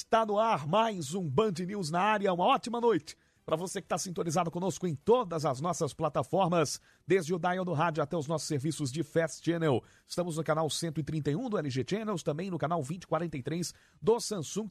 Está no ar mais um Band News na área. Uma ótima noite para você que está sintonizado conosco em todas as nossas plataformas, desde o dial do rádio até os nossos serviços de Fast Channel. Estamos no canal 131 do LG Channels, também no canal 2043 do Samsung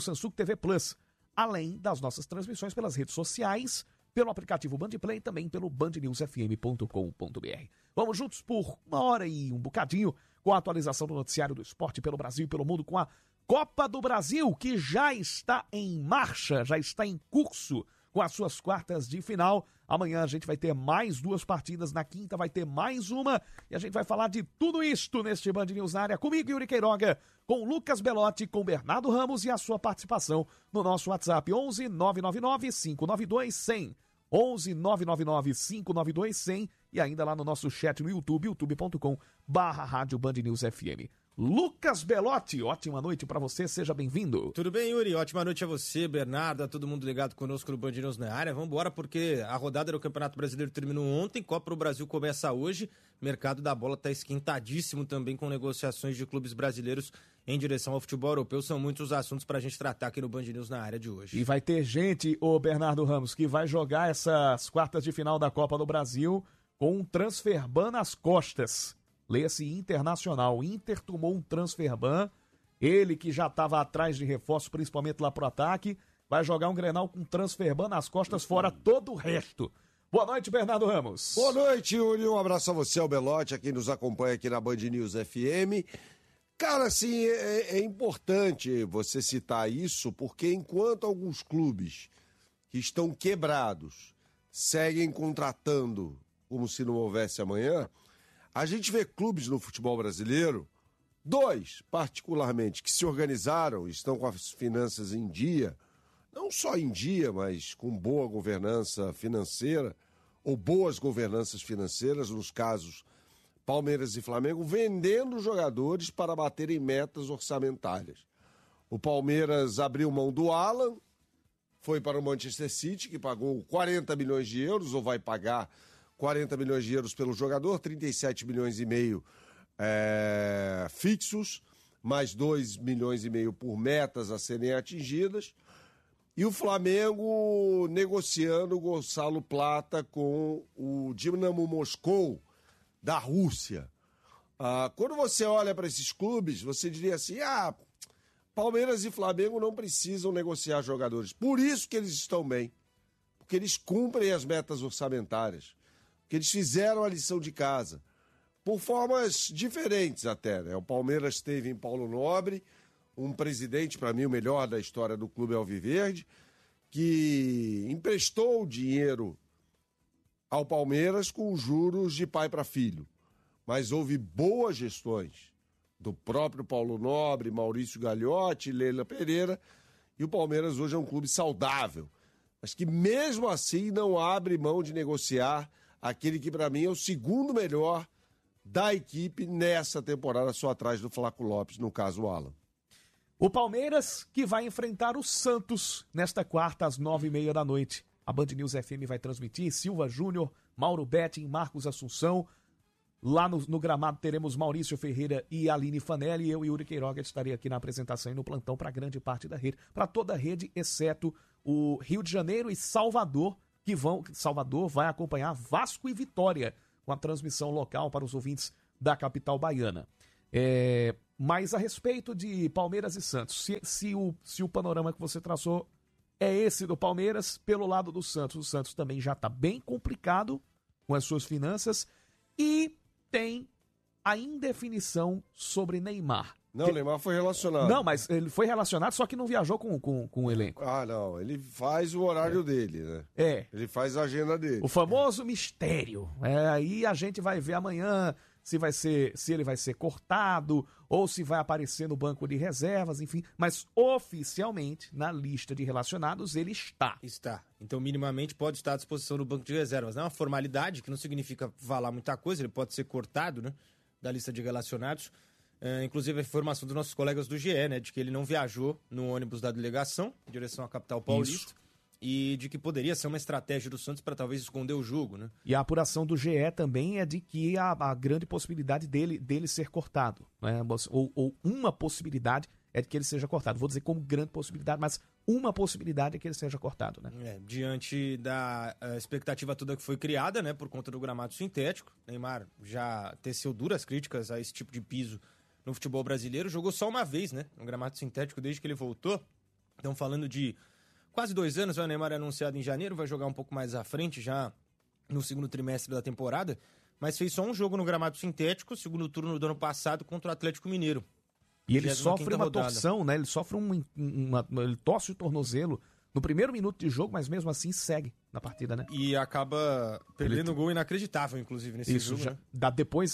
TV Plus, além das nossas transmissões pelas redes sociais, pelo aplicativo Bandplay e também pelo bandnewsfm.com.br. Vamos juntos por uma hora e um bocadinho com a atualização do noticiário do esporte pelo Brasil e pelo mundo, com a Copa do Brasil, que já está em marcha, já está em curso com as suas quartas de final. Amanhã a gente vai ter mais duas partidas, na quinta vai ter mais uma, e a gente vai falar de tudo isto neste Band News na área, comigo, Yuri Queiroga, com Lucas Belotti, com Bernardo Ramos e a sua participação no nosso WhatsApp 11 999 592 100. 11 999 592 100 e ainda lá no nosso chat no YouTube, youtube.com/Rádio Band News FM. Lucas Belotti, ótima noite pra você, seja bem-vindo. Tudo bem, Yuri? Ótima noite a você, Bernardo, a todo mundo ligado conosco no Band News na área. Vamos embora porque a rodada do Campeonato Brasileiro terminou ontem, Copa do Brasil começa hoje, mercado da bola tá esquentadíssimo também com negociações de clubes brasileiros em direção ao futebol europeu. São muitos os assuntos pra gente tratar aqui no Band News na área de hoje. E vai ter gente, ô Bernardo Ramos, que vai jogar essas quartas de final da Copa do Brasil com um transferban nas costas. Leia-se Internacional. O Inter tomou um transferban, ele que já estava atrás de reforço, principalmente lá pro ataque, vai jogar um Grenal com transferban nas costas, fora todo o resto. Boa noite, Bernardo Ramos. Boa noite, Yuri. Um abraço a você, ao Belotti, a quem nos acompanha aqui na Band News FM. Cara, assim, é importante você citar isso, porque enquanto alguns clubes que estão quebrados seguem contratando como se não houvesse amanhã, a gente vê clubes no futebol brasileiro, dois particularmente, que se organizaram, estão com as finanças em dia, não só em dia, mas com boa governança financeira, ou boas governanças financeiras, nos casos Palmeiras e Flamengo, vendendo jogadores para baterem metas orçamentárias. O Palmeiras abriu mão do Alan, foi para o Manchester City, que pagou 40 milhões de euros, ou vai pagar 40 milhões de euros pelo jogador, 37 milhões e meio fixos, mais 2 milhões e meio por metas a serem atingidas. E o Flamengo negociando o Gonçalo Plata com o Dinamo Moscou, da Rússia. Quando você olha para esses clubes, você diria assim, Palmeiras e Flamengo não precisam negociar jogadores. Por isso que eles estão bem. Porque eles cumprem as metas orçamentárias. Que eles fizeram a lição de casa, por formas diferentes até, né? O Palmeiras teve em Paulo Nobre, um presidente, para mim, o melhor da história do clube alviverde, que emprestou dinheiro ao Palmeiras com juros de pai para filho. Mas houve boas gestões do próprio Paulo Nobre, Maurício Gagliotti, Leila Pereira, e o Palmeiras hoje é um clube saudável, mas que mesmo assim não abre mão de negociar aquele que para mim é o segundo melhor da equipe nessa temporada, só atrás do Flaco Lopes, no caso o Alan. O Palmeiras que vai enfrentar o Santos nesta quarta às 9h30 da noite. A Band News FM vai transmitir Silva Júnior, Mauro Betting, Marcos Assunção. Lá no gramado teremos Maurício Ferreira e Aline Fanelli. Eu e Yuri Queiroga estarei aqui na apresentação e no plantão para grande parte da rede, para toda a rede, exceto o Rio de Janeiro e Salvador, Salvador vai acompanhar Vasco e Vitória com a transmissão local para os ouvintes da capital baiana. Mas a respeito de Palmeiras e Santos, se o panorama que você traçou é esse do Palmeiras, pelo lado do Santos, o Santos também já está bem complicado com as suas finanças e tem a indefinição sobre Neymar. Não, o Neymar foi relacionado. Não, mas ele foi relacionado, só que não viajou com o elenco. Não, ele faz o horário dele, né? Ele faz a agenda dele. O famoso mistério. Aí a gente vai ver amanhã se ele vai ser cortado ou se vai aparecer no banco de reservas, enfim. Mas oficialmente, na lista de relacionados, ele está. Está. Então, minimamente, pode estar à disposição no banco de reservas. Não é uma formalidade, que não significa falar muita coisa, ele pode ser cortado, né, da lista de relacionados. Inclusive a informação dos nossos colegas do GE, né, de que ele não viajou no ônibus da delegação em direção à capital paulista. Isso. E de que poderia ser uma estratégia do Santos para talvez esconder o jogo, né? E a apuração do GE também é de que a grande possibilidade dele ser cortado, né? Ou uma possibilidade é de que ele seja cortado. Vou dizer como grande possibilidade, mas uma possibilidade é que ele seja cortado, né? Diante da expectativa toda que foi criada, né, por conta do gramado sintético, Neymar já teceu duras críticas a esse tipo de piso no futebol brasileiro, jogou só uma vez, né, no gramado sintético desde que ele voltou. Estão falando de quase 2 anos, o Neymar é anunciado em janeiro, vai jogar um pouco mais à frente, já no segundo trimestre da temporada, mas fez só um jogo no gramado sintético, segundo turno do ano passado contra o Atlético Mineiro. E ele sofre uma torção, né? Ele sofre ele torce o tornozelo no primeiro minuto de jogo, mas mesmo assim segue na partida, né? E acaba perdendo um gol inacreditável, inclusive, nesse jogo. Já, né? Depois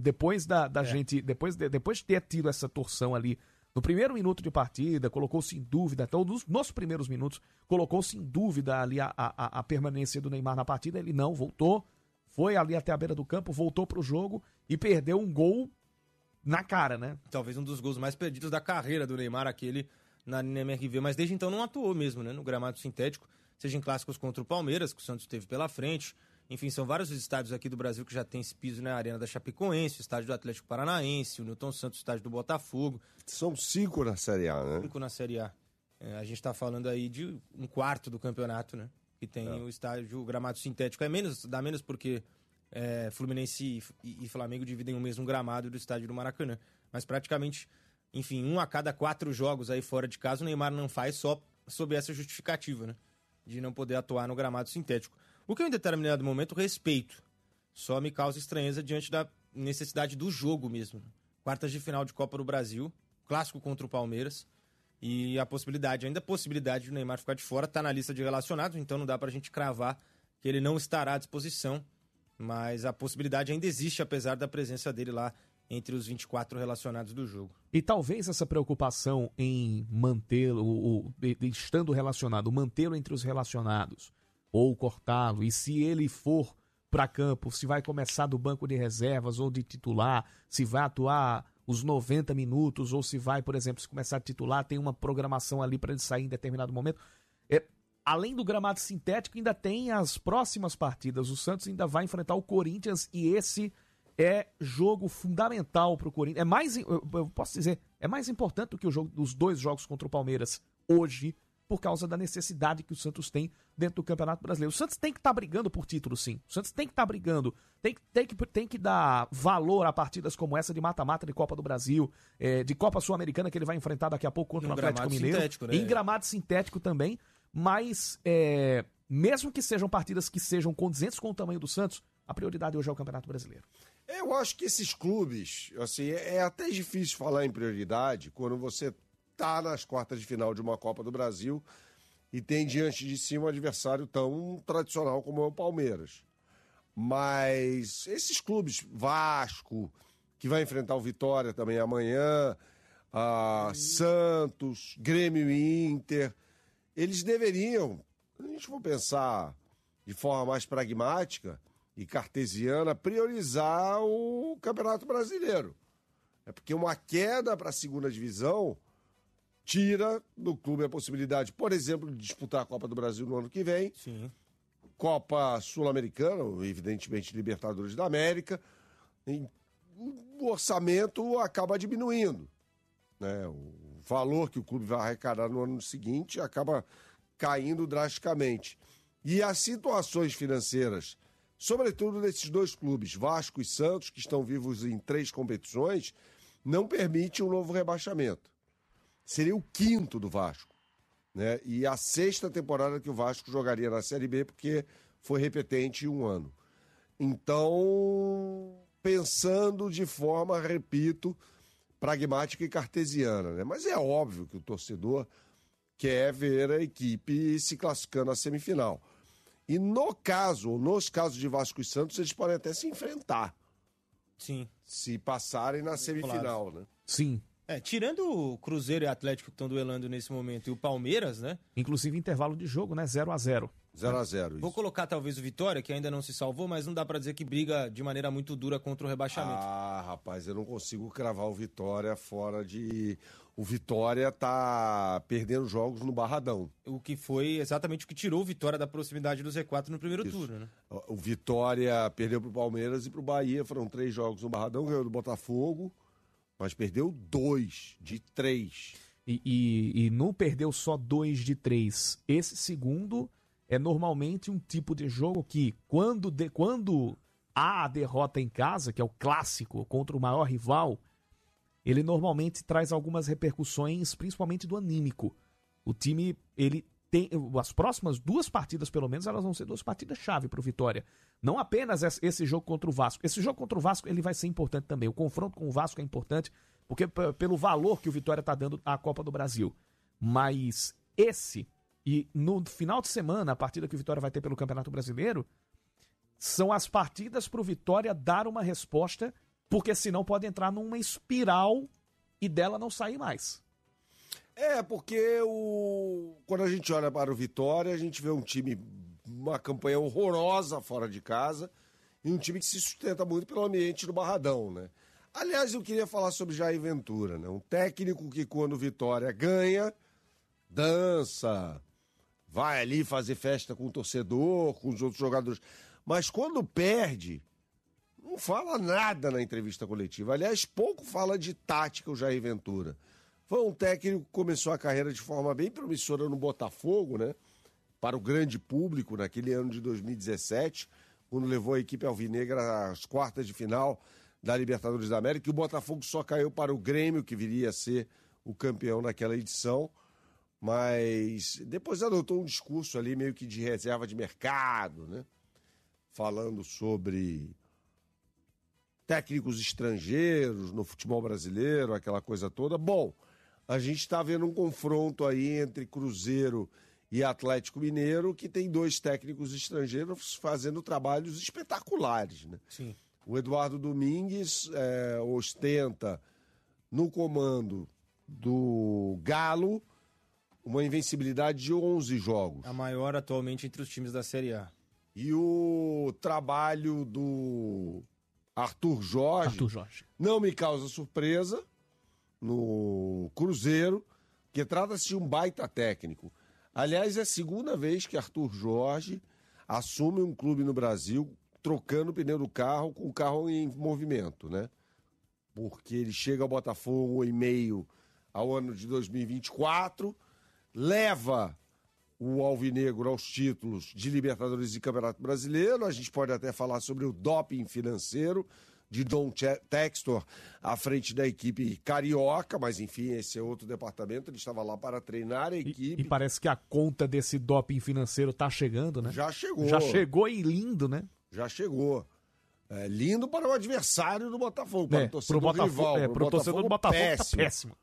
de ter tido essa torção ali no primeiro minuto de partida, colocou-se em dúvida, até nos primeiros minutos, colocou-se em dúvida ali a permanência do Neymar na partida. Ele não, voltou, foi ali até a beira do campo, voltou pro jogo e perdeu um gol na cara, né? Talvez um dos gols mais perdidos da carreira do Neymar, aquele na MRV, mas desde então não atuou mesmo, né? No gramado sintético, seja em clássicos contra o Palmeiras, que o Santos teve pela frente. Enfim, são vários os estádios aqui do Brasil que já tem esse piso, né? A Arena da Chapecoense, o estádio do Atlético Paranaense, o Newton Santos, o estádio do Botafogo. São 5 na Série A, né? 5 na Série A. A gente tá falando aí de um quarto do campeonato, né? Que tem o estádio, o gramado sintético. Dá menos porque Fluminense e Flamengo dividem o mesmo gramado do estádio do Maracanã. Mas praticamente, enfim, 1 a cada 4 jogos aí fora de casa, o Neymar não faz só sob essa justificativa, né? De não poder atuar no gramado sintético. O que eu em determinado momento respeito. Só me causa estranheza diante da necessidade do jogo mesmo. Quartas de final de Copa do Brasil, clássico contra o Palmeiras. E a possibilidade de o Neymar ficar de fora, tá na lista de relacionados, então não dá pra gente cravar que ele não estará à disposição. Mas a possibilidade ainda existe, apesar da presença dele lá entre os 24 relacionados do jogo. E talvez essa preocupação em mantê-lo, estando relacionado, mantê-lo entre os relacionados, ou cortá-lo, e se ele for para campo, se vai começar do banco de reservas ou de titular, se vai atuar os 90 minutos, ou se vai, por exemplo, se começar a titular, tem uma programação ali para ele sair em determinado momento. Além do gramado sintético, ainda tem as próximas partidas. O Santos ainda vai enfrentar o Corinthians e esse é jogo fundamental para o Corinthians. Eu posso dizer, é mais importante do que os 2 jogos contra o Palmeiras hoje, por causa da necessidade que o Santos tem dentro do Campeonato Brasileiro. O Santos tem que estar brigando por título, sim. O Santos tem que estar brigando. Tem que dar valor a partidas como essa de mata-mata de Copa do Brasil, de Copa Sul-Americana, que ele vai enfrentar daqui a pouco contra o Atlético Mineiro. Né? Em gramado sintético também. Mas, mesmo que sejam partidas que sejam condizentes com o tamanho do Santos, a prioridade hoje é o Campeonato Brasileiro. Eu acho que esses clubes, assim, é até difícil falar em prioridade quando você tá nas quartas de final de uma Copa do Brasil e tem diante de si um adversário tão tradicional como é o Palmeiras. Mas esses clubes, Vasco, que vai enfrentar o Vitória também amanhã, Santos, Grêmio e Inter, eles deveriam, se a gente for pensar de forma mais pragmática e cartesiana, priorizar o Campeonato Brasileiro. É porque uma queda para a segunda divisão tira do clube a possibilidade, por exemplo, de disputar a Copa do Brasil no ano que vem. Sim. Copa Sul-Americana, evidentemente Libertadores da América. O orçamento acaba diminuindo, né? O valor que o clube vai arrecadar no ano seguinte acaba caindo drasticamente. E as situações financeiras, sobretudo desses 2 clubes, Vasco e Santos, que estão vivos em 3 competições, não permite um novo rebaixamento. Seria o 5º do Vasco, né? E a 6ª temporada que o Vasco jogaria na Série B, porque foi repetente em um ano. Então, pensando de forma, repito, pragmática e cartesiana, né? Mas é óbvio que o torcedor quer ver a equipe se classificando à semifinal. E nos casos de Vasco e Santos, eles podem até se enfrentar. Sim. Se passarem na semifinal, né? Sim. Tirando o Cruzeiro e o Atlético que estão duelando nesse momento e o Palmeiras, né? Inclusive intervalo de jogo, né? 0-0. 0-0. Vou colocar talvez o Vitória, que ainda não se salvou, mas não dá pra dizer que briga de maneira muito dura contra o rebaixamento. Rapaz, eu não consigo cravar o Vitória fora de... O Vitória tá perdendo jogos no Barradão. O que foi exatamente o que tirou o Vitória da proximidade do Z4 no primeiro turno, né? O Vitória perdeu pro Palmeiras e pro Bahia, foram 3 jogos no Barradão, ganhou do Botafogo, mas perdeu 2 de 3. e não perdeu só 2 de 3. Esse segundo é normalmente um tipo de jogo que, quando há a derrota em casa, que é o clássico contra o maior rival, ele normalmente traz algumas repercussões, principalmente do anímico. O time, ele tem as próximas 2 partidas, pelo menos, elas vão ser 2 partidas-chave para o Vitória. Não apenas esse jogo contra o Vasco. Esse jogo contra o Vasco, ele vai ser importante também. O confronto com o Vasco é importante, porque pelo valor que o Vitória está dando à Copa do Brasil. Mas e no final de semana, a partida que o Vitória vai ter pelo Campeonato Brasileiro, são as partidas para o Vitória dar uma resposta, porque senão pode entrar numa espiral e dela não sair mais. Porque quando a gente olha para o Vitória, a gente vê um time, uma campanha horrorosa fora de casa, e um time que se sustenta muito pelo ambiente do Barradão, né? Aliás, eu queria falar sobre Jair Ventura, né? Um técnico que quando o Vitória ganha, dança, vai ali fazer festa com o torcedor, com os outros jogadores. Mas quando perde, não fala nada na entrevista coletiva. Aliás, pouco fala de tática o Jair Ventura. Foi um técnico que começou a carreira de forma bem promissora no Botafogo, né? Para o grande público, naquele ano de 2017, quando levou a equipe alvinegra às quartas de final da Libertadores da América, e o Botafogo só caiu para o Grêmio, que viria a ser o campeão naquela edição. Mas depois adotou um discurso ali meio que de reserva de mercado, né? Falando sobre técnicos estrangeiros no futebol brasileiro, aquela coisa toda. Bom, a gente está vendo um confronto aí entre Cruzeiro e Atlético Mineiro, que tem 2 técnicos estrangeiros fazendo trabalhos espetaculares, né? Sim. O Eduardo Domingues ostenta no comando do Galo uma invencibilidade de 11 jogos. A maior atualmente entre os times da Série A. E o trabalho do Arthur Jorge não me causa surpresa no Cruzeiro, que trata-se de um baita técnico. Aliás, é a segunda vez que Arthur Jorge assume um clube no Brasil trocando o pneu do carro com o carro em movimento, né? Porque ele chega ao Botafogo em meio ao ano de 2024, leva o alvinegro aos títulos de Libertadores e Campeonato Brasileiro. A gente pode até falar sobre o doping financeiro de Don Textor à frente da equipe carioca, mas enfim, esse é outro departamento. Ele estava lá para treinar a equipe. E parece que a conta desse doping financeiro tá chegando, né? Já chegou. Já chegou e lindo, né? Já chegou. Lindo para o adversário do Botafogo, para o torcedor rival. Para o torcedor do Botafogo péssimo. tá péssimo.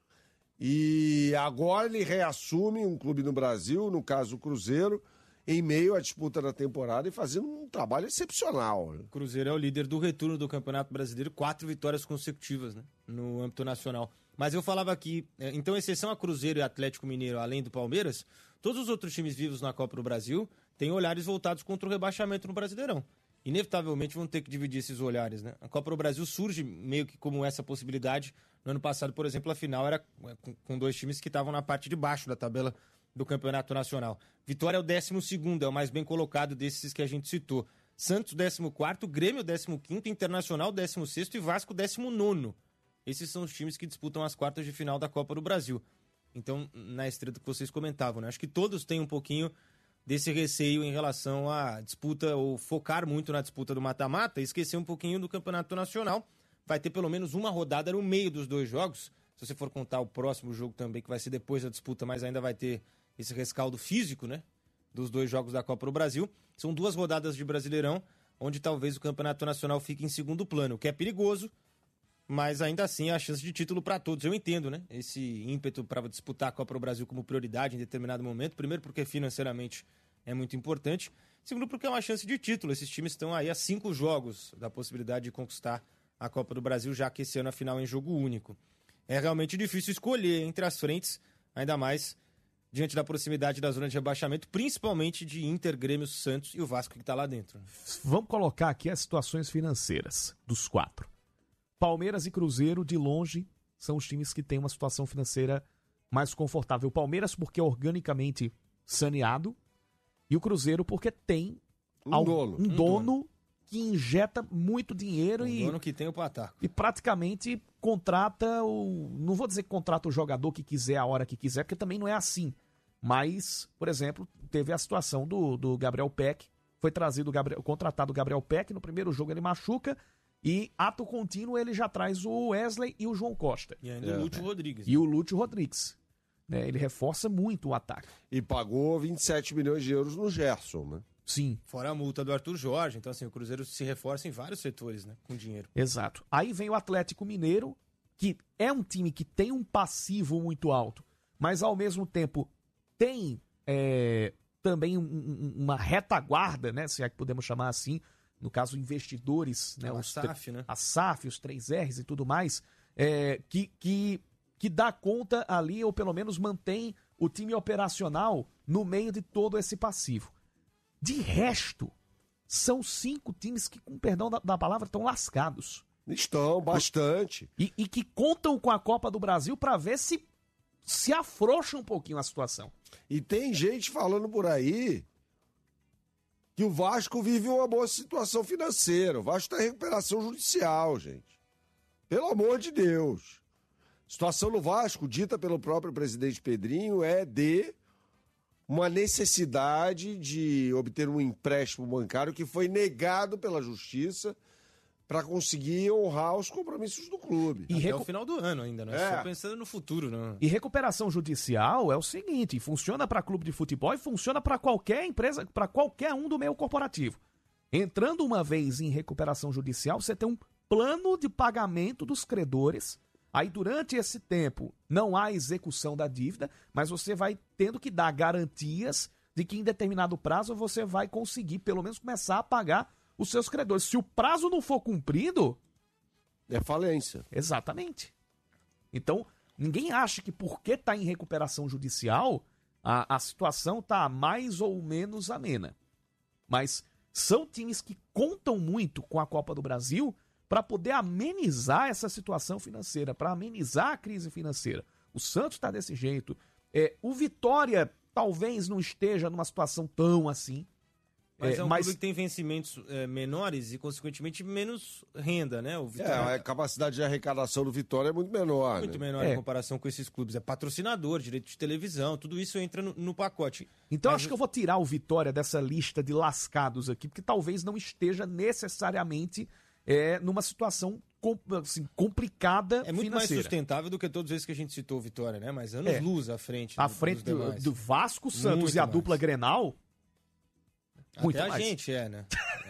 E agora ele reassume um clube no Brasil, no caso o Cruzeiro, em meio à disputa da temporada e fazendo um trabalho excepcional. O Cruzeiro é o líder do retorno do Campeonato Brasileiro, 4 vitórias consecutivas, né, no âmbito nacional. Mas eu falava aqui, então, exceção a Cruzeiro e Atlético Mineiro, além do Palmeiras, todos os outros times vivos na Copa do Brasil têm olhares voltados contra o rebaixamento no Brasileirão. Inevitavelmente vão ter que dividir esses olhares, né? A Copa do Brasil surge meio que como essa possibilidade. No ano passado, por exemplo, a final era com 2 times que estavam na parte de baixo da tabela do Campeonato Nacional. Vitória é o 12º, é o mais bem colocado desses que a gente citou. Santos, 14º, Grêmio, 15º, Internacional, 16º e Vasco, 19º. Esses são os times que disputam as quartas de final da Copa do Brasil. Então, na esteira do que vocês comentavam, né? Acho que todos têm um pouquinho desse receio em relação à disputa, ou focar muito na disputa do mata-mata e esquecer um pouquinho do Campeonato Nacional. Vai ter pelo menos uma rodada no meio dos 2 jogos. Se você for contar o próximo jogo também, que vai ser depois da disputa, mas ainda vai ter esse rescaldo físico, né? Dos 2 jogos da Copa do Brasil. São 2 rodadas de Brasileirão, onde talvez o Campeonato Nacional fique em segundo plano, o que é perigoso, mas ainda assim é a chance de título para todos. Eu entendo, né? Esse ímpeto para disputar a Copa do Brasil como prioridade em determinado momento. Primeiro, porque financeiramente é muito importante. Segundo, porque é uma chance de título. Esses times estão aí a 5 jogos da possibilidade de conquistar a Copa do Brasil, já que esse ano a final é em jogo único. É realmente difícil escolher entre as frentes, ainda mais diante da proximidade da zona de rebaixamento, principalmente de Inter, Grêmio, Santos e o Vasco que está lá dentro. Vamos colocar aqui as situações financeiras dos 4. Palmeiras e Cruzeiro, de longe, são os times que têm uma situação financeira mais confortável. O Palmeiras porque é organicamente saneado e o Cruzeiro porque tem um dono que injeta muito dinheiro O dono que tem o pataco. e praticamente contrata não vou dizer que contrata o jogador que quiser a hora que quiser, porque também não é assim. Mas, por exemplo, teve a situação do Gabriel Peck, foi contratado o Gabriel Peck, no primeiro jogo ele machuca e ato contínuo ele já traz o Wesley e o João Costa. E ainda o Lúcio Rodrigues. E o Lúcio Rodrigues. Né? Ele reforça muito o ataque. E pagou 27 milhões de euros no Gerson, né? Sim. Fora a multa do Arthur Jorge. Então, assim, o Cruzeiro se reforça em vários setores, né? Com dinheiro. Exato. Aí vem o Atlético Mineiro, que é um time que tem um passivo muito alto, mas ao mesmo tempo tem também uma retaguarda, né? Se é que podemos chamar assim, no caso, investidores, né? A SAF, né? A SAF, os 3Rs e tudo mais, que dá conta ali, ou pelo menos mantém o time operacional no meio de todo esse passivo. De resto, são 5 times que, com perdão da palavra, estão lascados. Estão, bastante. E que contam com a Copa do Brasil para ver se afrouxa um pouquinho a situação. E tem gente falando por aí que o Vasco vive uma boa situação financeira. O Vasco está em recuperação judicial, gente. Pelo amor de Deus. A situação no Vasco, dita pelo próprio presidente Pedrinho, é de uma necessidade de obter um empréstimo bancário que foi negado pela Justiça para conseguir honrar os compromissos do clube. E Até o final do ano ainda, né? Só pensando no futuro, né? E recuperação judicial é o seguinte, funciona para clube de futebol e funciona para qualquer empresa, para qualquer um do meio corporativo. Entrando uma vez em recuperação judicial, você tem um plano de pagamento dos credores. Aí durante esse tempo não há execução da dívida, mas você vai tendo que dar garantias de que em determinado prazo você vai conseguir pelo menos começar a pagar os seus credores. Se o prazo não for cumprido... É falência. Exatamente. Então, ninguém acha que porque está em recuperação judicial, a situação está mais ou menos amena. Mas são times que contam muito com a Copa do Brasil para poder amenizar essa situação financeira, para amenizar a crise financeira. O Santos está desse jeito. O Vitória talvez não esteja numa situação tão assim. Mas é um clube que tem vencimentos menores e, consequentemente, menos renda, né? O Vitória... A capacidade de arrecadação do Vitória é muito menor. Muito menor em comparação com esses clubes. É patrocinador, direito de televisão, tudo isso entra no pacote. Então acho que eu vou tirar o Vitória dessa lista de lascados aqui, porque talvez não esteja necessariamente numa situação complicada É muito financeira. mais sustentável do que todos esses que a gente citou, Vitória, né? Mas anos luz à frente. À frente do Vasco, Santos muito e a mais. dupla Grenal... Muito Até mais. a gente né?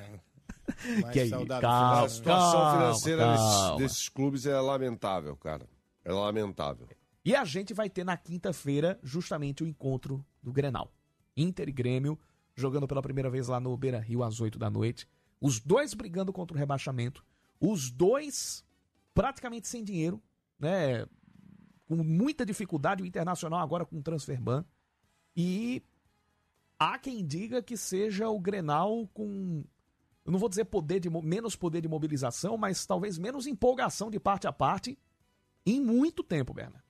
Mais Que aí, saudável. A situação financeira calma. desses clubes é lamentável, cara. É lamentável. E a gente vai ter na quinta-feira justamente o encontro do Grenal. Inter e Grêmio, jogando pela primeira vez lá no Beira-Rio às 8 da noite. Os dois brigando contra o rebaixamento. Os dois praticamente sem dinheiro, né? Com muita dificuldade. O Internacional agora com o transfer ban. E há quem diga que seja o Grenal com, eu não vou dizer menos poder de mobilização, mas talvez menos empolgação de parte a parte em muito tempo, Berna.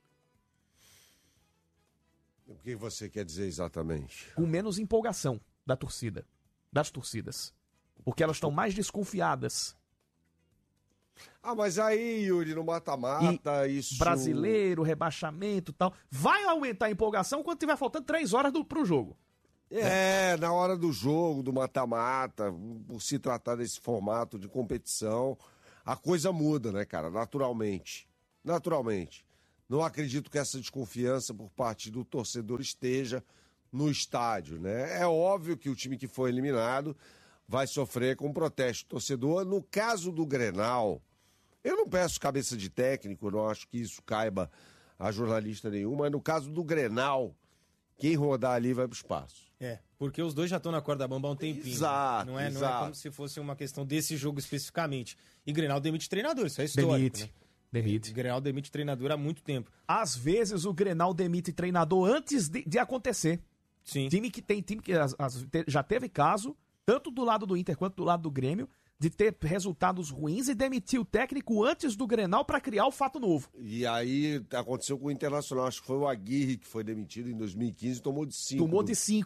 O que você quer dizer exatamente? Com menos empolgação das torcidas. Porque elas estão mais desconfiadas. Mas aí, Yuri, no mata-mata, isso... Brasileiro, rebaixamento e tal. Vai aumentar a empolgação quando tiver faltando 3 horas pro jogo. Na hora do jogo, do mata-mata, por se tratar desse formato de competição, a coisa muda, né, cara? Naturalmente. Não acredito que essa desconfiança por parte do torcedor esteja no estádio, né? É óbvio que o time que foi eliminado vai sofrer com protesto do torcedor. No caso do Grenal, eu não peço cabeça de técnico, não acho que isso caiba a jornalista nenhum, mas no caso do Grenal, quem rodar ali vai pro espaço. Porque os dois já estão na corda bamba há um tempinho. Exato, não é exato. como se fosse uma questão desse jogo especificamente. E Grenal demite treinador, isso é histórico, Demite. Grenal demite treinador há muito tempo. Às vezes o Grenal demite treinador antes de acontecer. Sim. Time que já teve caso, tanto do lado do Inter quanto do lado do Grêmio, de ter resultados ruins e demitir o técnico antes do Grenal para criar o fato novo. E aí aconteceu com o Internacional, acho que foi o Aguirre que foi demitido em 2015 e tomou de 5. Tomou de 5.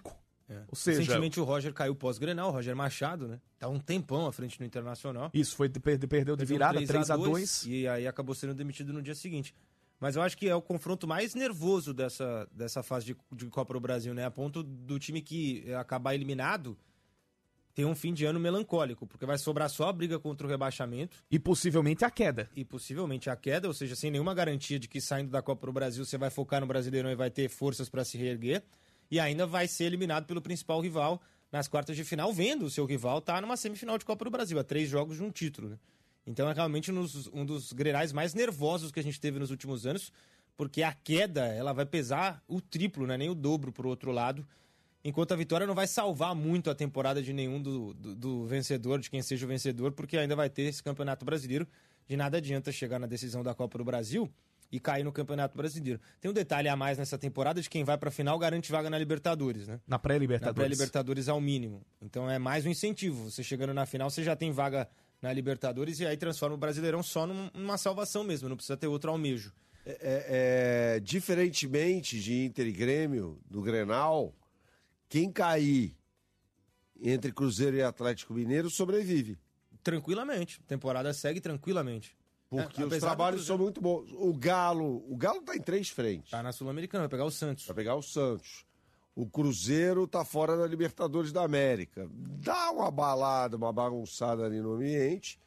Ou seja... Recentemente o Roger caiu pós-Grenal, o Roger Machado, né? Tá um tempão à frente no Internacional. Isso, perdeu de virada, 3-2. E aí acabou sendo demitido no dia seguinte. Mas eu acho que é o confronto mais nervoso dessa fase de Copa do Brasil, né? A ponto do time que acabar eliminado ter um fim de ano melancólico, porque vai sobrar só a briga contra o rebaixamento. E possivelmente a queda. Ou seja, sem nenhuma garantia de que saindo da Copa do Brasil você vai focar no Brasileirão e vai ter forças para se reerguer. E ainda vai ser eliminado pelo principal rival nas quartas de final, vendo o seu rival estar numa semifinal de Copa do Brasil, a 3 jogos de um título, né? Então é realmente um dos grenais mais nervosos que a gente teve nos últimos anos, porque a queda ela vai pesar o triplo, né? Nem o dobro pro outro lado, enquanto a vitória não vai salvar muito a temporada de nenhum do vencedor, de quem seja o vencedor, porque ainda vai ter esse Campeonato Brasileiro. De nada adianta chegar na decisão da Copa do Brasil e cair no Campeonato Brasileiro. Tem um detalhe a mais nessa temporada de quem vai pra final garante vaga na Libertadores, né? Na pré-Libertadores. Na pré-Libertadores ao mínimo. Então é mais um incentivo. Você chegando na final, você já tem vaga na Libertadores e aí transforma o Brasileirão só numa salvação mesmo, não precisa ter outro almejo. Diferentemente de Inter e Grêmio, do Grenal, quem cair entre Cruzeiro e Atlético Mineiro sobrevive. Tranquilamente. A temporada segue tranquilamente. Porque os trabalhos são muito bons. O Galo tá em 3 frentes. Tá na Sul-Americana, vai pegar o Santos. Vai pegar o Santos. O Cruzeiro tá fora da Libertadores da América. Dá uma balada, uma bagunçada ali no ambiente,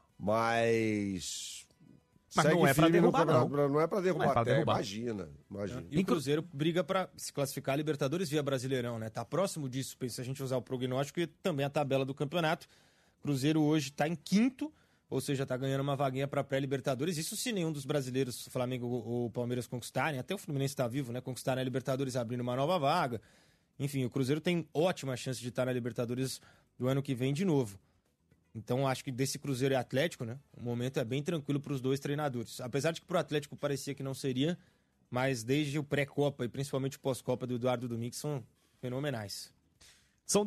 mas não é pra derrubar, não. Não é pra derrubar, imagina. E o Cruzeiro briga pra se classificar a Libertadores via Brasileirão, né? Tá próximo disso, se a gente usar o prognóstico e também a tabela do campeonato. Cruzeiro hoje tá em 5º, ou seja, tá ganhando uma vaguinha para pré-Libertadores. Isso se nenhum dos brasileiros, Flamengo ou Palmeiras, conquistarem. Até o Fluminense está vivo, né? Conquistarem a Libertadores abrindo uma nova vaga. Enfim, o Cruzeiro tem ótima chance de estar na Libertadores do ano que vem de novo. Então, acho que desse Cruzeiro e Atlético, né? O momento é bem tranquilo para os dois treinadores. Apesar de que pro Atlético parecia que não seria, mas desde o pré-Copa e principalmente o pós-Copa do Eduardo Domingues são fenomenais. São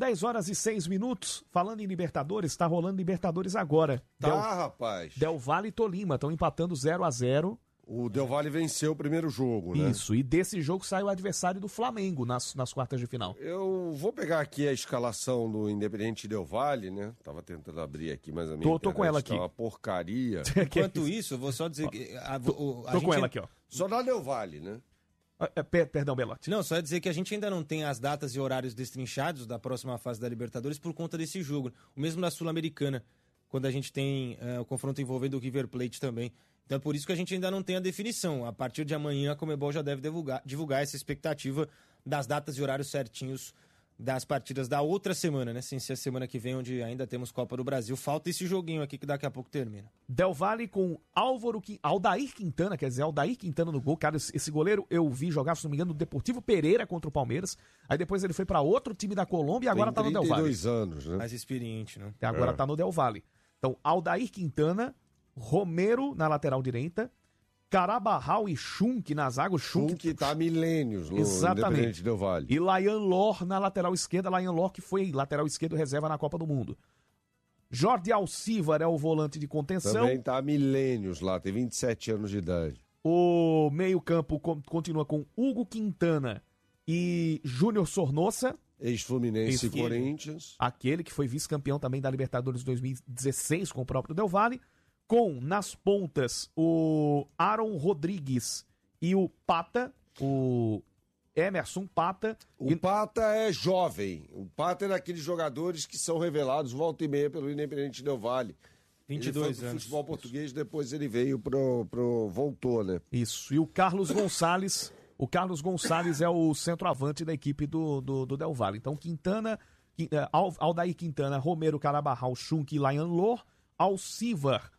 10h06. Falando em Libertadores, tá rolando Libertadores agora. Rapaz. Del Valle e Tolima estão empatando 0-0. O Del Valle venceu o primeiro jogo, né? Isso, e desse jogo sai o adversário do Flamengo nas quartas de final. Eu vou pegar aqui a escalação do Independente Del Valle, né? Tava tentando abrir aqui, mas a minha tô com ela aqui. Tá uma porcaria. Enquanto isso, eu vou só dizer que... Tô com ela aqui, ó. Só dá Del Valle, né? Perdão, Belotti. Não, só é dizer que a gente ainda não tem as datas e horários destrinchados da próxima fase da Libertadores por conta desse jogo. O mesmo da Sul-Americana, quando a gente tem o confronto envolvendo o River Plate também. Então é por isso que a gente ainda não tem a definição. A partir de amanhã a Conmebol já deve divulgar essa expectativa das datas e horários certinhos das partidas da outra semana, né? Sem ser a semana que vem, onde ainda temos Copa do Brasil. Falta esse joguinho aqui que daqui a pouco termina. Del Valle com Aldair Quintana, quer dizer, Aldair Quintana no gol. Cara, esse goleiro eu vi jogar, se não me engano, no Deportivo Pereira contra o Palmeiras. Aí depois ele foi para outro time da Colômbia e agora tá no Del Valle. 32 anos, né? Mais experiente, né? E agora tá no Del Valle. Então, Aldair Quintana, Romero na lateral direita, Carabarral e Schunk na zaga. Schunk tá há milênios no Independente Del Valle. E Layan Lor na lateral esquerda. Layan Lor que foi lateral esquerdo reserva na Copa do Mundo. Jordi Alcívar é o volante de contenção. Também tá há milênios lá, tem 27 anos de idade. O meio-campo continua com Hugo Quintana e Júnior Sornosa. Ex-Fluminense e Corinthians. Aquele que foi vice-campeão também da Libertadores 2016 com o próprio Del Valle. Com, nas pontas, o Aaron Rodrigues e o Pata, o Emerson Pata. O Pata é jovem. O Pata é daqueles jogadores que são revelados volta e meia pelo Independente Del Valle. 22 anos. Futebol português, depois ele veio voltou, né? Isso. E o Carlos Gonçalves. O Carlos Gonçalves é o centroavante da equipe do Del Valle. Então, Aldair Quintana, Romero, Carabarral, Schunk e Layan Lor, Alcívar,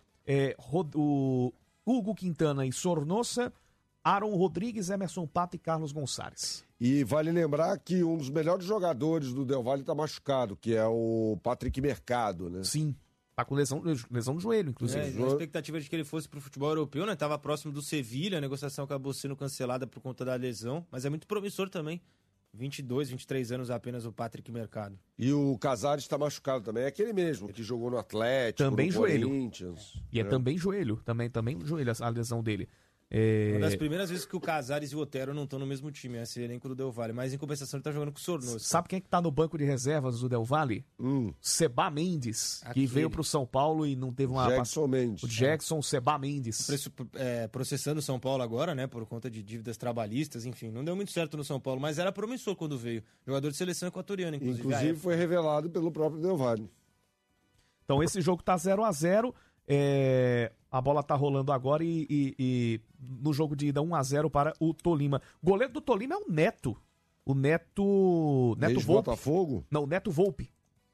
o Hugo Quintana e Sornosa, Aaron Rodrigues, Emerson Pata e Carlos Gonçalves. E vale lembrar que um dos melhores jogadores do Del Valle está machucado, que é o Patrick Mercado, né? Sim, tá com lesão no joelho, inclusive. A expectativa de que ele fosse pro futebol europeu, né? Tava próximo do Sevilha, a negociação acabou sendo cancelada por conta da lesão, mas é muito promissor também. 22, 23 anos apenas o Patrick Mercado. E o Casares está machucado também. É aquele mesmo que jogou no Atlético, também no joelho. Corinthians. E é também joelho. Também joelho a lesão dele. Uma das primeiras vezes que o Casares e o Otero não estão no mesmo time, esse elenco do Del Valle. Mas em compensação ele tá jogando com o Sornosa. Sabe quem é que tá no banco de reservas do Del Valle? Seba Mendes, que veio pro São Paulo e não teve uma... Jackson Mendes. O Jackson, Seba Mendes. Processando o São Paulo agora, né? Por conta de dívidas trabalhistas, enfim. Não deu muito certo no São Paulo, mas era promissor quando veio. Jogador de seleção equatoriana, inclusive. Inclusive foi revelado pelo próprio Del Valle. Então esse jogo tá 0-0. A bola tá rolando agora e no jogo de ida 1-0 para o Tolima. O goleiro do Tolima é o Neto. O Neto Volpe. Botafogo? Não, Neto Volpe.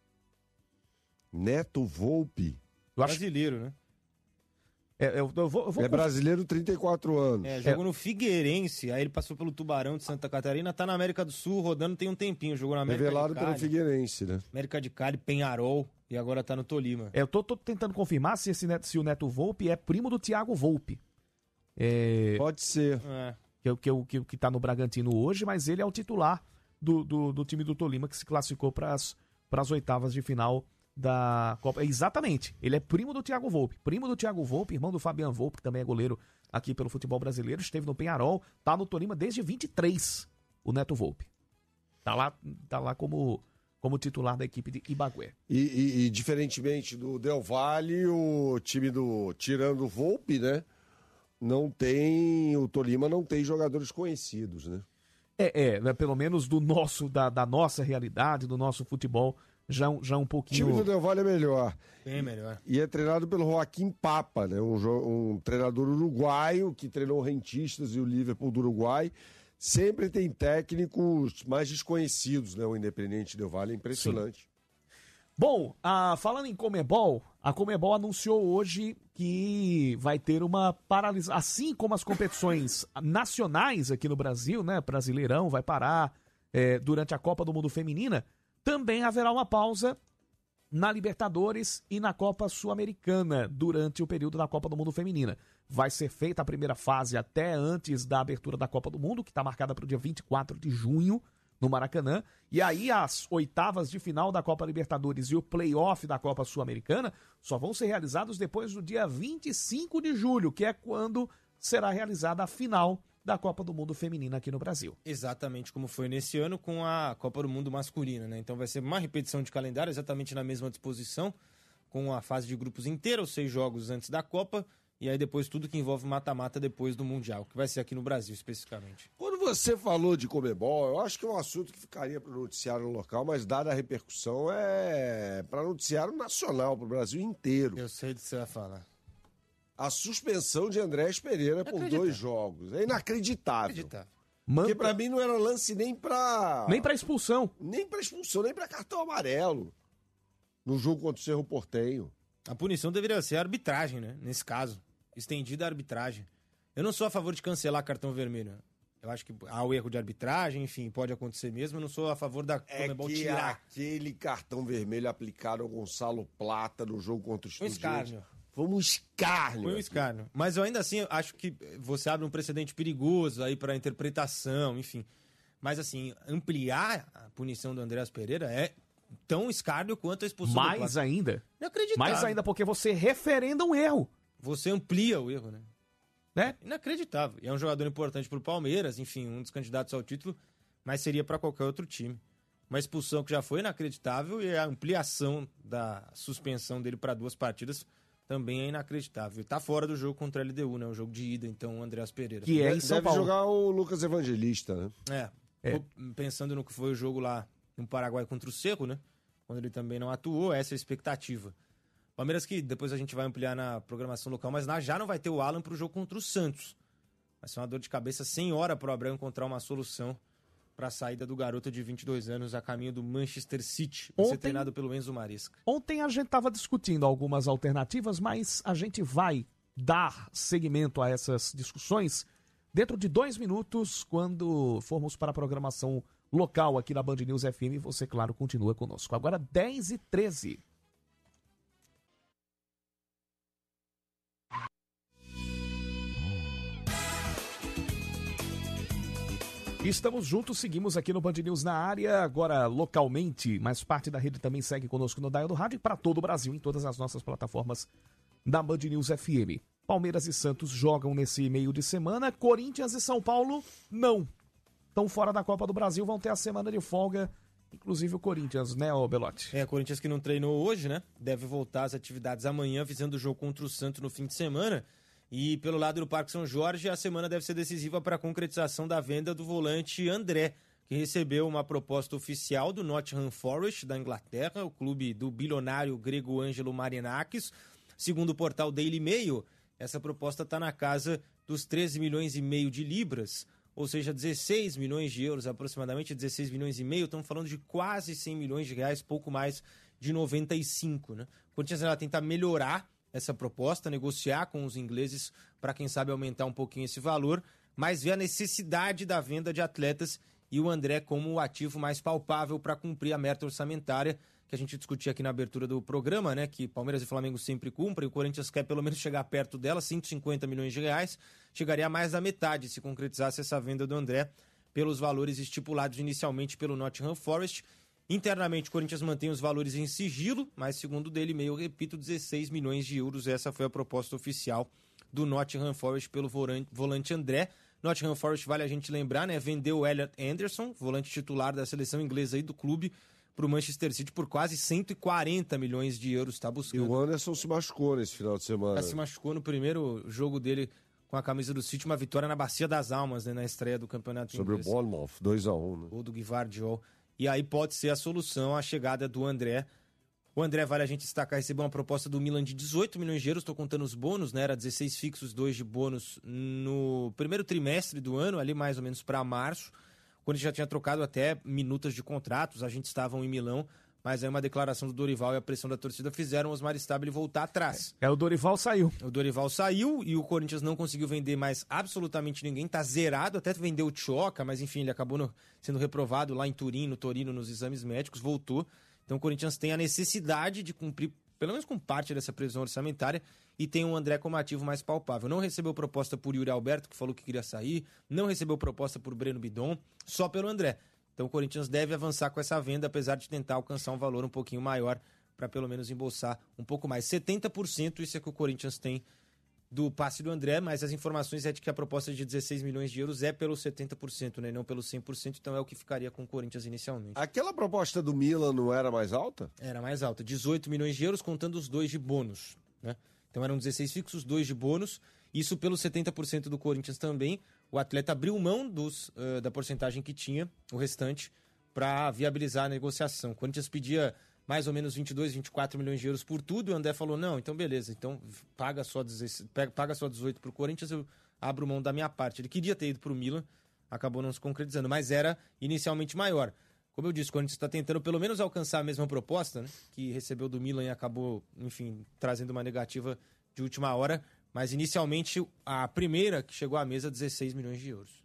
Neto Volpe. Brasileiro, né? Eu vou brasileiro, 34 anos. Jogou no Figueirense, aí ele passou pelo Tubarão de Santa Catarina, tá na América do Sul, rodando tem um tempinho, jogou na América Revelado de Cali. pelo Figueirense, né? América de Cali, Penharol, e agora tá no Tolima. Eu tô tentando confirmar se o Neto Volpe é primo do Thiago Volpe. Pode ser. Que tá no Bragantino hoje, mas ele é o titular do time do Tolima, que se classificou para as oitavas de final da Copa. Exatamente, ele é primo do Thiago Volpe. Primo do Thiago Volpe, irmão do Fabian Volpe, que também é goleiro aqui pelo futebol brasileiro, esteve no Penharol, tá no Tolima desde 23, o Neto Volpe. Tá lá como titular da equipe de Ibagué. E diferentemente do Del Valle, o time tirando o Volpe, né? O Tolima não tem jogadores conhecidos, né? Pelo menos da nossa realidade, do nosso futebol, já um pouquinho... O time do Del Valle é melhor. Bem melhor. E é treinado pelo Joaquim Papa, né? Um treinador uruguaio que treinou o Rentistas e o Liverpool do Uruguai. Sempre tem técnicos mais desconhecidos, né? O Independente Del Valle é impressionante. Sim. Bom, falando em Conmebol, a Conmebol anunciou hoje que vai ter uma paralisação, assim como as competições nacionais aqui no Brasil, né? Brasileirão vai parar durante a Copa do Mundo Feminina, também haverá uma pausa na Libertadores e na Copa Sul-Americana durante o período da Copa do Mundo Feminina. Vai ser feita a primeira fase até antes da abertura da Copa do Mundo, que está marcada para o dia 24 de junho, no Maracanã. E aí as oitavas de final da Copa Libertadores e o play-off da Copa Sul-Americana só vão ser realizados depois do dia 25 de julho, que é quando será realizada a final da Copa do Mundo Feminina aqui no Brasil. Exatamente como foi nesse ano com a Copa do Mundo Masculina, né? Então vai ser uma repetição de calendário, exatamente na mesma disposição, com a fase de grupos inteira, os 6 jogos antes da Copa, e aí depois tudo que envolve mata-mata depois do Mundial, que vai ser aqui no Brasil especificamente. Quando você falou de Conmebol, eu acho que é um assunto que ficaria para o noticiário local, mas dada a repercussão é para noticiário nacional, para o Brasil inteiro. Eu sei do que você vai falar. A suspensão de Andrés Pereira por 2 jogos. É inacreditável. Porque pra mim não era lance nem pra expulsão. Nem pra expulsão, nem pra cartão amarelo. No jogo contra o Cerro Porteño. A punição deveria ser a arbitragem, né? Nesse caso. Estendida a arbitragem. Eu não sou a favor de cancelar cartão vermelho. Eu acho que há o erro de arbitragem, enfim, pode acontecer mesmo. Eu não sou a favor da Conmebol tirar. Aquele cartão vermelho aplicado ao Gonçalo Plata no jogo contra o Estudiantes. Escárnio. Foi um escárnio. Foi um escárnio. Mas eu ainda assim acho que você abre um precedente perigoso aí para interpretação, enfim. Mas assim, ampliar a punição do Andrés Pereira é tão escárnio quanto a expulsão do Plata. Mais ainda. Inacreditável. Mais ainda porque você referenda um erro. Você amplia o erro, né? Né? Inacreditável. E é um jogador importante pro Palmeiras, enfim, um dos candidatos ao título, mas seria para qualquer outro time. Uma expulsão que já foi inacreditável e a ampliação da suspensão dele para 2 partidas também é inacreditável. Tá fora do jogo contra a LDU, né? O jogo de ida, então, o Andrés Pereira. Que é em São Paulo. Deve jogar o Lucas Evangelista, né? Pensando no que foi o jogo lá no Paraguai contra o Cerro, né? Quando ele também não atuou, essa é a expectativa. Palmeiras que depois a gente vai ampliar na programação local, mas já não vai ter o Alan pro jogo contra o Santos. Vai ser uma dor de cabeça sem hora pro Abrão encontrar uma solução para a saída do garoto de 22 anos a caminho do Manchester City, vai ser treinado pelo Enzo Maresca. Ontem a gente estava discutindo algumas alternativas, mas a gente vai dar seguimento a essas discussões dentro de 2 minutos, quando formos para a programação local aqui da Band News FM. Você, claro, continua conosco. Agora 10h13. Estamos juntos, seguimos aqui no Band News na área, agora localmente, mas parte da rede também segue conosco no Dial do Rádio e para todo o Brasil, em todas as nossas plataformas da Band News FM. Palmeiras e Santos jogam nesse meio de semana. Corinthians e São Paulo não. Estão fora da Copa do Brasil, vão ter a semana de folga. Inclusive o Corinthians, né, ô Belotti? Corinthians que não treinou hoje, né? Deve voltar às atividades amanhã, visando o jogo contra o Santos no fim de semana. E pelo lado do Parque São Jorge, a semana deve ser decisiva para a concretização da venda do volante André, que recebeu uma proposta oficial do Nottingham Forest, da Inglaterra, o clube do bilionário grego Ângelo Marinakis. Segundo o portal Daily Mail, essa proposta está na casa dos 13 milhões e meio de libras, ou seja, 16 milhões de euros, aproximadamente 16 milhões e meio. Estamos falando de quase 100 milhões de reais, pouco mais de 95, né? O Corinthians vai tentar melhorar essa proposta, negociar com os ingleses para, quem sabe, aumentar um pouquinho esse valor, mas vê a necessidade da venda de atletas e o André como o ativo mais palpável para cumprir a meta orçamentária que a gente discutia aqui na abertura do programa, né? Que Palmeiras e Flamengo sempre cumprem, o Corinthians quer pelo menos chegar perto dela, 150 milhões de reais, chegaria a mais da metade se concretizasse essa venda do André pelos valores estipulados inicialmente pelo Nottingham Forest. Internamente, o Corinthians mantém os valores em sigilo, mas segundo o Daily Mail, eu repito, 16 milhões de euros, essa foi a proposta oficial do Nottingham Forest pelo volante André. Nottingham Forest, vale a gente lembrar, né? Vendeu o Elliot Anderson, volante titular da seleção inglesa e do clube, para o Manchester City por quase 140 milhões de euros, está buscando. E o Anderson se machucou nesse final de semana. Se machucou no primeiro jogo dele com a camisa do City, uma vitória na Bacia das Almas, né, na estreia do campeonato inglês. Sobre o Bournemouth, 2-1. Né? Ou do Gvardiol. E aí pode ser a solução a chegada do André. O André, vale a gente destacar, recebeu uma proposta do Milan de 18 milhões de euros, estou contando os bônus, né? Era 16 fixos, 2 de bônus no primeiro trimestre do ano, ali mais ou menos para março. Quando já tinha trocado até minutas de contratos, a gente estava em Milão, mas aí uma declaração do Dorival e a pressão da torcida fizeram o Osmar Stabile voltar atrás. O Dorival saiu. O Dorival saiu e o Corinthians não conseguiu vender mais absolutamente ninguém, tá zerado, até vendeu o Tchoca, mas enfim, ele acabou sendo reprovado lá em Turim, no Torino, nos exames médicos, voltou. Então o Corinthians tem a necessidade de cumprir, pelo menos com parte dessa previsão orçamentária, e tem o André como ativo mais palpável. Não recebeu proposta por Yuri Alberto, que falou que queria sair, não recebeu proposta por Breno Bidon, só pelo André. Então o Corinthians deve avançar com essa venda, apesar de tentar alcançar um valor um pouquinho maior, para pelo menos embolsar um pouco mais. 70% isso é que o Corinthians tem do passe do André, mas as informações é de que a proposta de 16 milhões de euros é pelos 70%, né? Não pelos 100%, então é o que ficaria com o Corinthians inicialmente. Aquela proposta do Milan não era mais alta? Era mais alta, 18 milhões de euros, contando os 2 de bônus, né? Então eram 16 fixos, 2 de bônus, isso pelos 70% do Corinthians também. O atleta abriu mão da porcentagem que tinha, o restante, para viabilizar a negociação. O Corinthians pedia mais ou menos 22, 24 milhões de euros por tudo, e o André falou, não, então beleza, então paga só 18 para o Corinthians, eu abro mão da minha parte. Ele queria ter ido para o Milan, acabou não se concretizando, mas era inicialmente maior. Como eu disse, o Corinthians está tentando pelo menos alcançar a mesma proposta, né, que recebeu do Milan e acabou, enfim, trazendo uma negativa de última hora, mas inicialmente a primeira que chegou à mesa, 16 milhões de euros.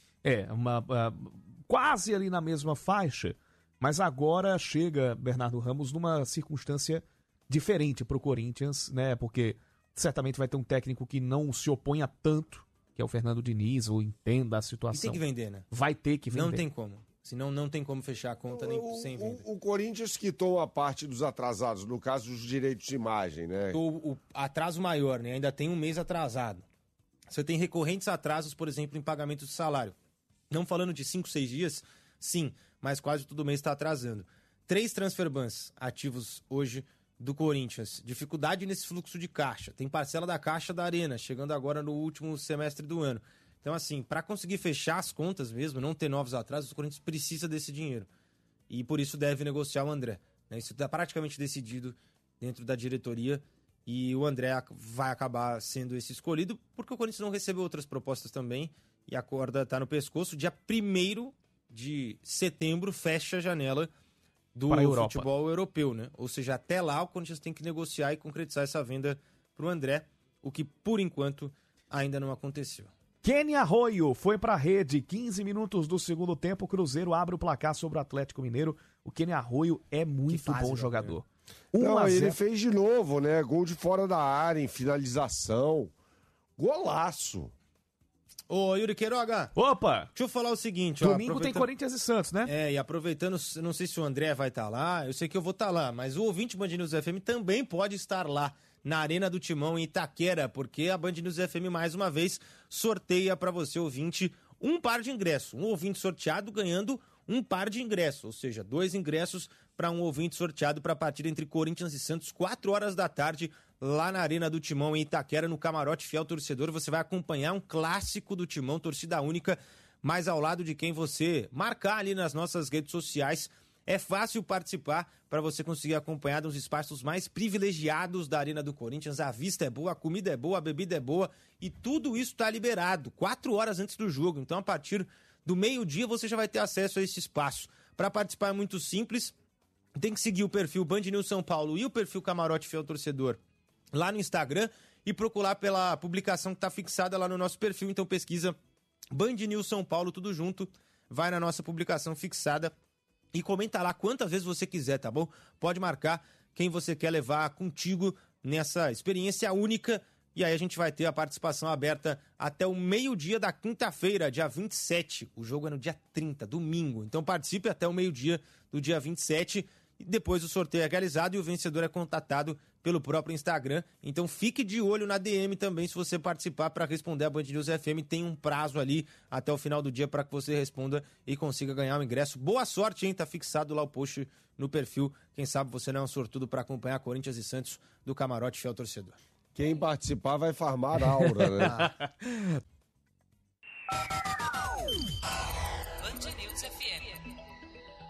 Quase ali na mesma faixa. Mas agora chega Bernardo Ramos numa circunstância diferente para o Corinthians, né? Porque certamente vai ter um técnico que não se oponha tanto, que é o Fernando Diniz, ou entenda a situação. E tem que vender, né? Vai ter que vender. Não tem como. Senão não tem como fechar a conta nem sem venda. O Corinthians quitou a parte dos atrasados, no caso dos direitos de imagem, né? O atraso maior, né? Ainda tem um mês atrasado. Você tem recorrentes atrasos, por exemplo, em pagamento de salário. Não falando de 5, 6 dias, sim, mas quase todo mês está atrasando. 3 transfer bans ativos hoje do Corinthians. Dificuldade nesse fluxo de caixa. Tem parcela da caixa da Arena, chegando agora no último semestre do ano. Então, assim, para conseguir fechar as contas mesmo, não ter novos atrasos, o Corinthians precisa desse dinheiro. E por isso deve negociar o André. Isso está praticamente decidido dentro da diretoria. E o André vai acabar sendo esse escolhido, porque o Corinthians não recebeu outras propostas também. E a corda está no pescoço. Dia 1º de setembro fecha a janela do futebol europeu, né? Ou seja, até lá o Corinthians tem que negociar e concretizar essa venda para o André, o que por enquanto ainda não aconteceu. Kenny Arroyo foi para a rede, 15 minutos do segundo tempo, o Cruzeiro abre o placar sobre o Atlético Mineiro. O Kenny Arroyo é muito bom jogador. Não, ele fez de novo, né? Gol de fora da área, em finalização. Golaço. Ô, Yuri Queiroga. Opa! Deixa eu falar o seguinte. Domingo tem Corinthians e Santos, né? E aproveitando, não sei se o André vai estar lá, eu sei que eu vou estar lá, mas o ouvinte Band News FM também pode estar lá na Arena do Timão, em Itaquera, porque a Band News FM, mais uma vez, sorteia para você, ouvinte, um par de ingressos. Um ouvinte sorteado ganhando um par de ingressos, ou seja, 2 ingressos para um ouvinte sorteado para a partida entre Corinthians e Santos, 4 horas da tarde, lá na Arena do Timão, em Itaquera, no Camarote Fiel Torcedor. Você vai acompanhar um clássico do Timão, torcida única, mas ao lado de quem você marcar ali nas nossas redes sociais. É fácil participar para você conseguir acompanhar dos espaços mais privilegiados da Arena do Corinthians. A vista é boa, a comida é boa, a bebida é boa e tudo isso está liberado 4 horas antes do jogo. Então, a partir do meio-dia, você já vai ter acesso a esse espaço. Para participar é muito simples. Tem que seguir o perfil Band News São Paulo e o perfil Camarote Fiel Torcedor lá no Instagram e procurar pela publicação que está fixada lá no nosso perfil. Então, pesquisa Band News São Paulo, tudo junto. Vai na nossa publicação fixada e comenta lá quantas vezes você quiser, tá bom? Pode marcar quem você quer levar contigo nessa experiência única. E aí a gente vai ter a participação aberta até o meio-dia da quinta-feira, dia 27. O jogo é no dia 30, domingo. Então participe até o meio-dia do dia 27. E depois o sorteio é realizado e o vencedor é contatado pelo próprio Instagram. Então fique de olho na DM também se você participar para responder a Band News FM. Tem um prazo ali até o final do dia para que você responda e consiga ganhar o ingresso. Boa sorte, hein? Tá fixado lá o post no perfil. Quem sabe você não é um sortudo para acompanhar Corinthians e Santos do Camarote Fiel Torcedor. Quem participar vai farmar aura, né? Band News FM.